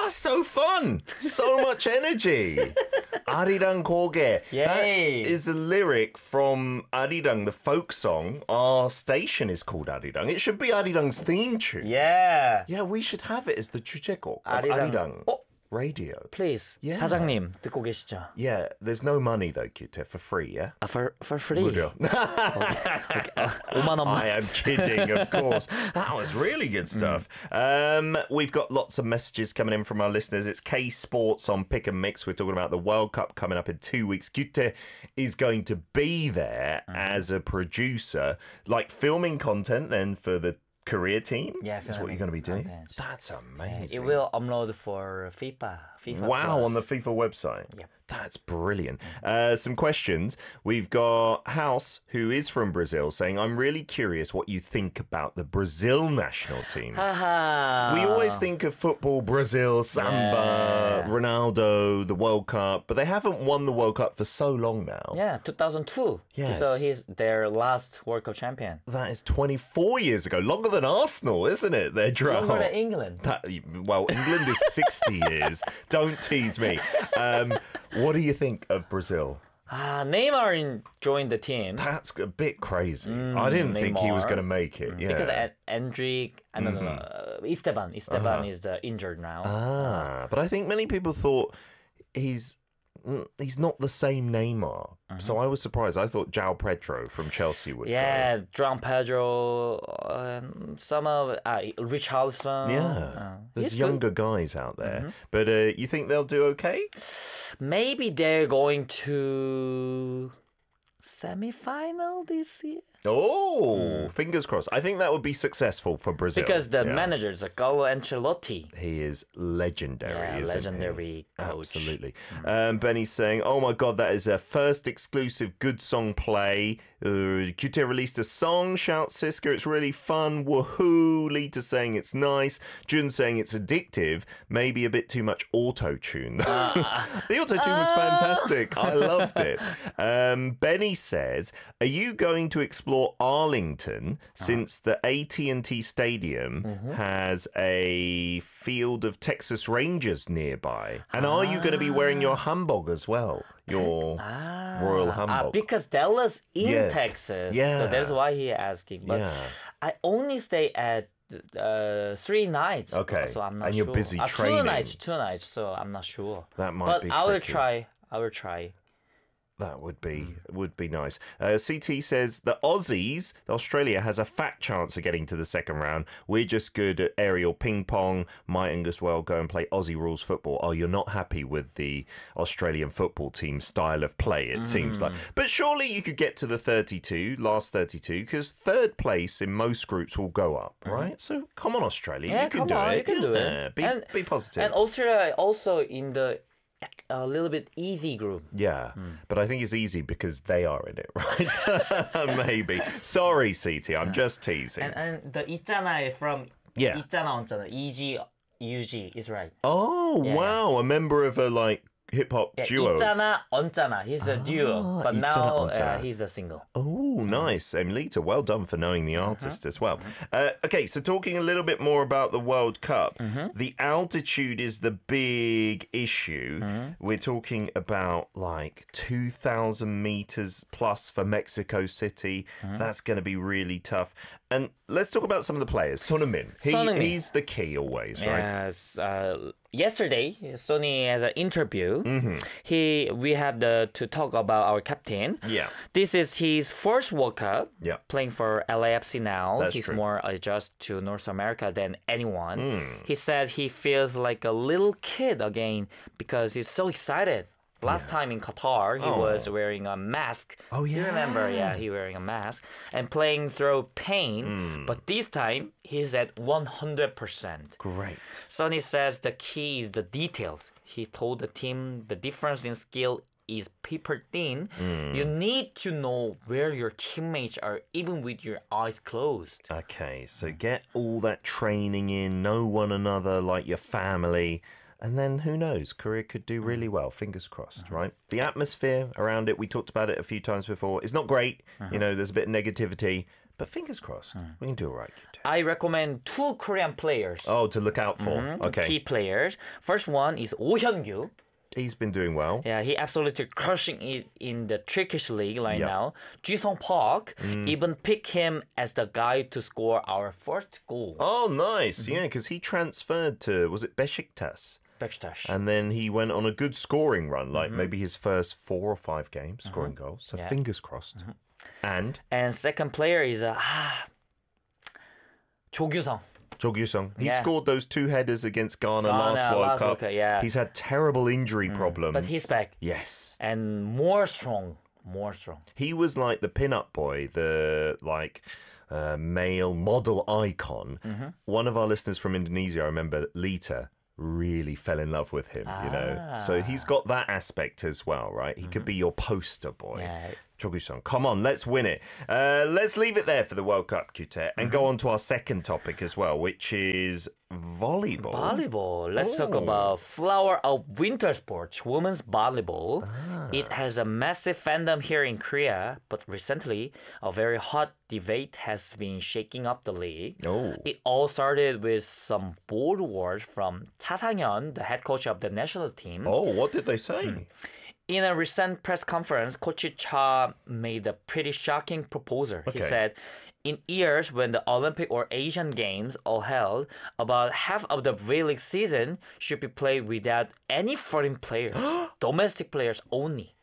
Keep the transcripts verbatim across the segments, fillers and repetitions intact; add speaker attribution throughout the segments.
Speaker 1: Oh, so fun! So much energy. Arirang Koge. That
Speaker 2: Yay.
Speaker 1: is a lyric from Arirang, the folk song. Our station is called Arirang. It should be Arirang's theme tune.
Speaker 2: Yeah.
Speaker 1: Yeah, we should have it as the 주제곡 of
Speaker 2: 아리랑.
Speaker 1: Arirang
Speaker 2: 어?
Speaker 1: radio.
Speaker 2: Please.
Speaker 1: Yeah.
Speaker 2: 사장님 듣고 계시죠?
Speaker 1: Yeah, there's no money though, Q-Tip, for free, yeah?
Speaker 2: 아, for, for free.
Speaker 1: 무료.
Speaker 2: 오만 원만.
Speaker 1: I am kidding, of course. That was really good stuff. Um, we've got lots of messages coming in from our listeners. It's K Sports on Pick and Mix. We're talking about the World Cup coming up in two weeks. Gyute is going to be there as a producer, like filming content then for the Korea team.
Speaker 2: Yeah,
Speaker 1: that's what you're going to be doing.
Speaker 2: content.
Speaker 1: That's amazing.
Speaker 2: It will upload for FIFA. FIFA
Speaker 1: Wow,
Speaker 2: Plus.
Speaker 1: on the FIFA website.
Speaker 2: Yep.
Speaker 1: That's brilliant. Uh, some questions. We've got House, who is from Brazil, saying, I'm really curious what you think about the Brazil national team.
Speaker 2: Haha.
Speaker 1: We always think of football, Brazil, Samba,
Speaker 2: Yeah.
Speaker 1: Ronaldo, the World Cup, but they haven't won the World Cup for so long now.
Speaker 2: Yeah, two thousand two.
Speaker 1: Yes.
Speaker 2: So he's their last World Cup champion.
Speaker 1: That is twenty-four years ago. Longer than Arsenal, isn't it? Their drought.
Speaker 2: Longer than England.
Speaker 1: That, well, England is sixty years. Don't tease me. Um, what do you think of Brazil?
Speaker 2: Ah, Neymar in- joined the team.
Speaker 1: That's a bit crazy. I didn't think he was
Speaker 2: Neymar.
Speaker 1: going to make it. Yeah.
Speaker 2: Because An- Endrick, I don't know, uh, Esteban, Esteban is uh, injured now.
Speaker 1: ah, but I think many people thought he's mm, he's not the same Neymar. So I was surprised. I thought João Pedro from Chelsea would.
Speaker 2: Yeah, João Pedro, um, some of uh, Richarlison.
Speaker 1: Go. Yeah.
Speaker 2: Uh,
Speaker 1: There's
Speaker 2: he's
Speaker 1: younger guys out there. But uh, you think they'll do okay?
Speaker 2: good. Maybe they're going to semi-final this year.
Speaker 1: Oh, fingers crossed. I think that would be successful for Brazil.
Speaker 2: Because the
Speaker 1: Yeah.
Speaker 2: manager is Carlo Ancelotti.
Speaker 1: He is legendary,
Speaker 2: Yeah,
Speaker 1: isn't
Speaker 2: legendary
Speaker 1: he?
Speaker 2: coach.
Speaker 1: Absolutely. Um, Benny's saying, oh my God, that is a first exclusive good song play. Uh, Q T released a song, shout Siska, it's really fun, woohoo. Lita saying it's nice. Jun saying it's addictive, maybe a bit too much auto-tune. The auto-tune was fantastic. I loved it. Um, Benny says, are you going to explore Arlington since the A T and T Stadium has a field of Texas Rangers nearby? And are you going to be wearing your hanbok as well? Your royal
Speaker 2: Ah,
Speaker 1: hanbok?
Speaker 2: because Dallas in
Speaker 1: Yeah.
Speaker 2: Texas.
Speaker 1: Yeah.
Speaker 2: So that's why he asking. But
Speaker 1: Yeah.
Speaker 2: I only stay at uh, three nights.
Speaker 1: Okay.
Speaker 2: So I'm not
Speaker 1: And you're
Speaker 2: sure.
Speaker 1: busy
Speaker 2: Ah,
Speaker 1: training.
Speaker 2: Two nights, two nights. So I'm not sure.
Speaker 1: That might
Speaker 2: but
Speaker 1: be
Speaker 2: I will
Speaker 1: tricky.
Speaker 2: try. I will try.
Speaker 1: That would be would be nice. Uh, C T says the Aussies, Australia has a fat chance of getting to the second round. We're just good at aerial ping pong. Might as well go and play Aussie rules football. Oh, you're not happy with the Australian football team style of play, it seems like. But surely you could get to the thirty-two, last thirty-two, because third place in most groups will go up, right? So come on, Australia,
Speaker 2: Yeah,
Speaker 1: you can
Speaker 2: come
Speaker 1: do
Speaker 2: on,
Speaker 1: it.
Speaker 2: you can do it.
Speaker 1: Yeah, Be,
Speaker 2: And-
Speaker 1: be positive.
Speaker 2: And Australia also in the a little bit easy group.
Speaker 1: Yeah, but I think it's easy because they are in it, right? Maybe. Sorry, C T, I'm just teasing.
Speaker 2: And and the 있잖아 from
Speaker 1: Yeah.
Speaker 2: 있잖아 언잖아 E G U G is right.
Speaker 1: Oh,
Speaker 2: Yeah.
Speaker 1: wow, a member of a like hip hop
Speaker 2: Yeah,
Speaker 1: duo.
Speaker 2: 있잖아 언잖아. He's a duo, but
Speaker 1: 있잖아,
Speaker 2: now
Speaker 1: 언잖아.
Speaker 2: uh, he's a single.
Speaker 1: Oh, nice. Emilita, well done for knowing the artist as well. Uh, okay, so talking a little bit more about the World Cup, the altitude is the big issue. We're talking about like two thousand meters plus for Mexico City. That's going to be really tough. And let's talk about some of the players. Son Heung-min, he,
Speaker 2: Son Heung-min.
Speaker 1: he's the key always, right?
Speaker 2: Yes. Uh, yesterday, Sony has an interview. He we have the to talk about our captain.
Speaker 1: Yeah.
Speaker 2: This is his first World Cup.
Speaker 1: Yeah.
Speaker 2: Playing for L A F C now.
Speaker 1: That's
Speaker 2: He's
Speaker 1: true.
Speaker 2: more adjust to North America than anyone. He said he feels like a little kid again because he's so excited. Last time in Qatar, he
Speaker 1: Oh.
Speaker 2: was wearing a mask.
Speaker 1: Oh,
Speaker 2: You
Speaker 1: yeah.
Speaker 2: remember? Yeah, he wearing a mask and playing through pain.
Speaker 1: Hmm.
Speaker 2: But this time, he's at one hundred percent.
Speaker 1: Great.
Speaker 2: Sonny says the key is the details. He told the team the difference in skill is paper thin. You need to know where your teammates are even with your eyes closed.
Speaker 1: Okay, so get all that training in, know one another like your family, and then who knows, Korea could do really well, fingers crossed, right? The atmosphere around it, we talked about it a few times before, it's not great. You know, there's a bit of negativity, But fingers crossed, we can do all right. Kyute.
Speaker 2: I recommend two Korean players.
Speaker 1: Oh, to look out for.
Speaker 2: Mhm,
Speaker 1: Okay.
Speaker 2: Key players. First one is Oh Hyun-gyu.
Speaker 1: He's been doing well.
Speaker 2: Yeah, he absolutely crushing it in the Turkish league right
Speaker 1: Yeah.
Speaker 2: now. Ji-sung Park even picked him as the guy to score our first goal.
Speaker 1: Oh, nice. Yeah, because he transferred to, was it Besiktas?
Speaker 2: Beşiktaş.
Speaker 1: And then he went on a good scoring run, like maybe his first four or five games scoring goals. So
Speaker 2: Yeah.
Speaker 1: fingers crossed. And
Speaker 2: And second player is uh, ah, Jo Gyu-sung.
Speaker 1: Jo Gyu-sung. He
Speaker 2: Yeah.
Speaker 1: scored those two headers against Ghana,
Speaker 2: Ghana,
Speaker 1: last World
Speaker 2: last
Speaker 1: Cup.
Speaker 2: World Cup, yeah.
Speaker 1: He's had terrible injury problems.
Speaker 2: But he's back
Speaker 1: Yes.
Speaker 2: and more strong, more strong.
Speaker 1: He was like the pin-up boy, the like uh, male model icon.
Speaker 2: Mm-hmm.
Speaker 1: One of our listeners from Indonesia, I remember, Lita, really fell in love with him, you know. So he's got that aspect as well, right? He could be your poster boy.
Speaker 2: Yeah.
Speaker 1: Jo Gyu-sung, come on, let's win it. Uh, let's leave it there for the World Cup, Kyute, and go on to our second topic as well, which is volleyball.
Speaker 2: Volleyball. Let's talk
Speaker 1: Oh.
Speaker 2: about flower of winter sports, women's volleyball. It has a massive fandom here in Korea, but recently a very hot debate has been shaking up the league.
Speaker 1: Oh.
Speaker 2: It all started with some bold words from Cha Sang-hyun, the head coach of the national team.
Speaker 1: Oh, what did they say?
Speaker 2: In a recent press conference, Coach Cha made a pretty shocking proposal. He
Speaker 1: Okay.
Speaker 2: said, in years when the Olympic or Asian Games are held, about half of the V-League season should be played without any foreign players, domestic players only.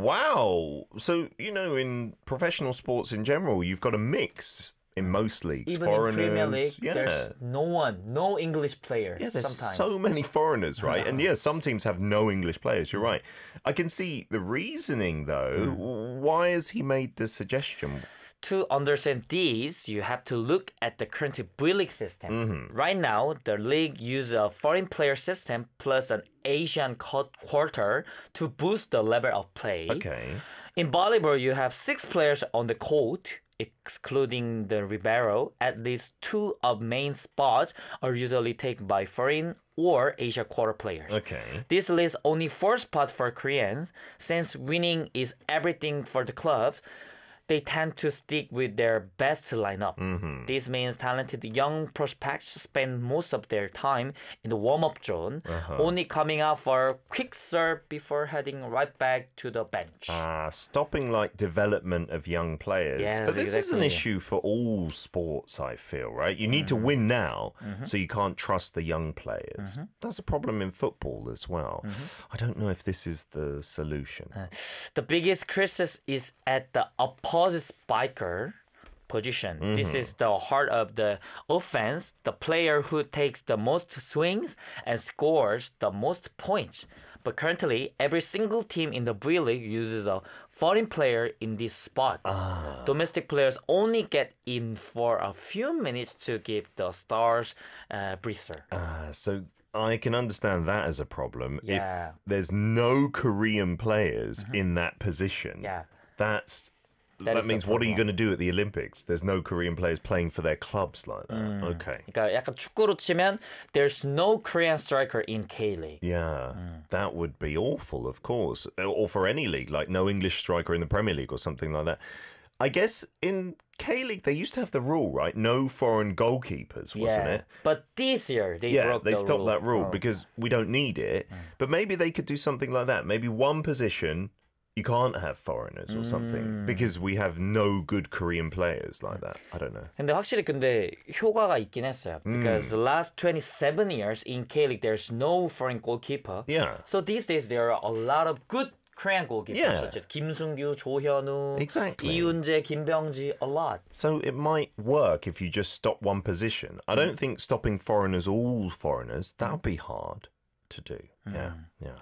Speaker 1: Wow. So, you know, in professional sports in general, you've got a mix in most leagues.
Speaker 2: Even
Speaker 1: foreigners.
Speaker 2: in Premier League,
Speaker 1: yeah.
Speaker 2: there's no one, no English player.
Speaker 1: Yeah, there's
Speaker 2: sometimes.
Speaker 1: so many foreigners, right? And yeah, some teams have no English players. You're right. I can see the reasoning, though. Why has he made this suggestion?
Speaker 2: To understand these, you have to look at the current V-League system.
Speaker 1: Mm-hmm.
Speaker 2: Right now, the league uses a foreign player system plus an Asian cut quarter to boost the level of play.
Speaker 1: Okay.
Speaker 2: In volleyball, you have six players on the court, excluding the libero. At least two of main spots are usually taken by foreign or Asia quarter players.
Speaker 1: Okay.
Speaker 2: This leaves only four spots for Koreans. Since winning is everything for the club, they tend to stick with their best lineup.
Speaker 1: Mm-hmm.
Speaker 2: This means talented young prospects spend most of their time in the warm-up zone,
Speaker 1: Uh-huh.
Speaker 2: only coming out for a quick serve before heading right back to the bench.
Speaker 1: Ah, stopping like development of young players.
Speaker 2: Yes,
Speaker 1: but this is an
Speaker 2: exactly.
Speaker 1: issue for all sports, I feel, right? You need to win now, so you can't trust the young players. That's a problem in football as well. I don't know if this is the solution.
Speaker 2: The biggest crisis is at the opposite spiker position. This is the heart of the offense, the player who takes the most swings and scores the most points. But currently, every single team in the V-League uses a foreign player in this spot. Domestic players only get in for a few minutes to give the stars a breather.
Speaker 1: Uh, so I can understand that as a problem.
Speaker 2: Yeah.
Speaker 1: If there's no Korean players in that position,
Speaker 2: Yeah.
Speaker 1: that's
Speaker 2: That
Speaker 1: that
Speaker 2: is the
Speaker 1: means what are you
Speaker 2: problem.
Speaker 1: going to do at the Olympics? There's no Korean players playing for their clubs like that. Okay.
Speaker 2: 그러니까 약간 축구로 치면 there's no Korean striker in K-League.
Speaker 1: Yeah, that would be awful, of course. Or for any league, like no English striker in the Premier League or something like that. I guess in K-League, they used to have the rule, right? No foreign goalkeepers, wasn't
Speaker 2: yeah.
Speaker 1: it?
Speaker 2: But this year they
Speaker 1: Yeah,
Speaker 2: broke
Speaker 1: they
Speaker 2: the
Speaker 1: stopped
Speaker 2: rule.
Speaker 1: that rule
Speaker 2: Oh.
Speaker 1: because we don't need it. But maybe they could do something like that. Maybe one position, you can't have foreigners or something because we have no good Korean players like that. I don't know.
Speaker 2: 근데 확실히 근데 효과가 있긴 했어요. Because the last twenty-seven years in K-League there's no foreign goalkeeper.
Speaker 1: Yeah.
Speaker 2: So these days there are a lot of good Korean goalkeepers
Speaker 1: Yeah.
Speaker 2: such as 김승규, 조현우,
Speaker 1: Exactly.
Speaker 2: 이윤재, 김병지, a lot.
Speaker 1: So it might work if you just stop one position. I don't think stopping foreigners, all foreigners, that would be hard to do. Yeah, yeah.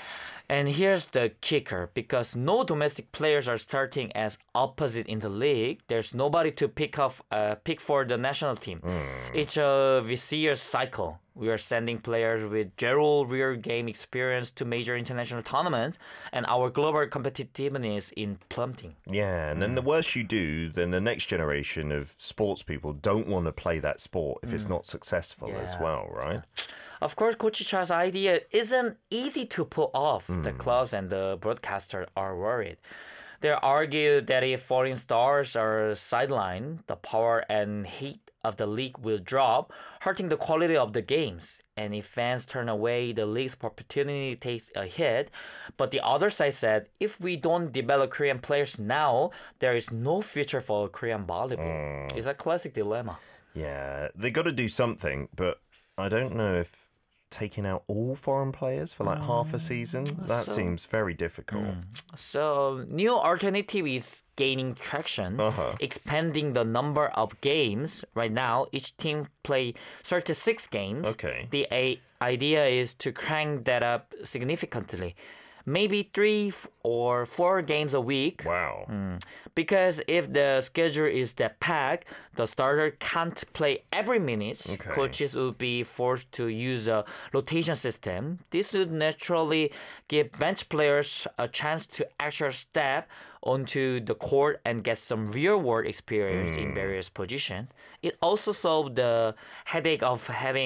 Speaker 2: And here's the kicker, because no domestic players are starting as opposite in the league, there's nobody to pick up, uh, pick for the national team. It's a vicious cycle. We are sending players with zero real game experience to major international tournaments, and our global competitiveness is plummeting.
Speaker 1: Yeah, and then the worse you do, then the next generation of sports people don't want to play that sport if it's not successful as
Speaker 2: Yeah.
Speaker 1: well, right?
Speaker 2: Of course, Coach Cha's idea isn't easy to pull off. The clubs and the broadcaster are worried. They argue that if foreign stars are sidelined, the power and heat of the league will drop, hurting the quality of the games. And if fans turn away, the league's opportunity takes a hit. But the other side said, if we don't develop Korean players now, there is no future for Korean volleyball. It's a classic dilemma.
Speaker 1: Yeah, they got to do something, but I don't know if taking out all foreign players for like half a season, that
Speaker 2: so-
Speaker 1: seems very difficult.
Speaker 2: So, new alternative is gaining traction,
Speaker 1: Uh-huh.
Speaker 2: expanding the number of games. Right now, each team play thirty-six games.
Speaker 1: Okay.
Speaker 2: The a- idea is to crank that up significantly. Maybe three f- or four games a week.
Speaker 1: Wow.
Speaker 2: Because if the schedule is that packed, the starter can't play every minute.
Speaker 1: Okay.
Speaker 2: Coaches would be forced to use a rotation system. This would naturally give bench players a chance to actually step onto the court and get some real world experience in various positions. It also solved the headache of having